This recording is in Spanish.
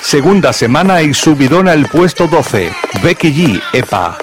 Segunda semana y subidón al puesto 12. Becky G, EPA.